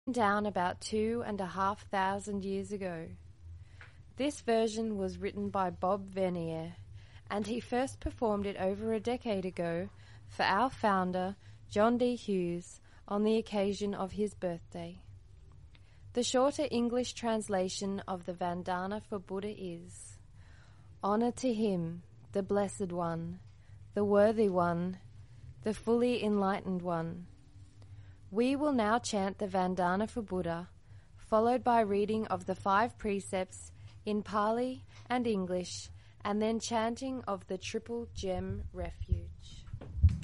down about 2,500 years ago. This version was written by Bob Vernier, and he first performed it over a decade ago for our founder, John D. Hughes, on the occasion of his birthday. The shorter English translation of the Vandana for Buddha is, "Honor to him, the Blessed One, the Worthy One, the fully enlightened one." We will now chant the Vandana for Buddha, followed by reading of the 5 precepts in Pali and English, and then chanting of the Triple Gem Refuge.